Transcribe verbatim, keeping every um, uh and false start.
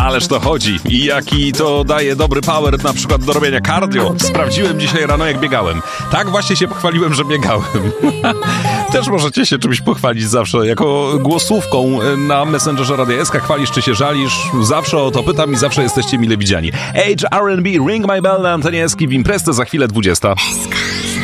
Ależ to chodzi. I jaki to daje dobry power na przykład do robienia cardio. Sprawdziłem dzisiaj rano, jak biegałem. Tak właśnie się pochwaliłem, że biegałem. Też możecie się czymś pochwalić zawsze. Jako głosówką na Messengerze Radia S K chwalisz czy się żalisz. Zawsze o to pytam i zawsze jesteście mile widziani. H R and B, Ring My Bell na antenie S K w Imprezce za chwilę dwudziesta.